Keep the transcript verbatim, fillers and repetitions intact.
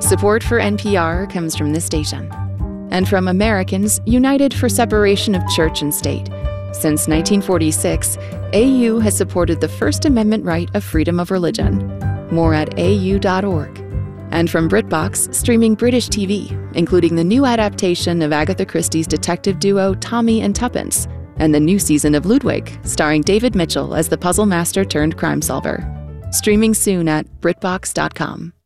Support for N P R comes from this station and from Americans United for Separation of Church and State. Since nineteen forty-six, A U has supported the First Amendment right of freedom of religion. More at A U dot org. And from BritBox, streaming British T V, including the new adaptation of Agatha Christie's detective duo Tommy and Tuppence, and the new season of Ludwig, starring David Mitchell as the puzzle master turned crime solver. Streaming soon at Brit Box dot com.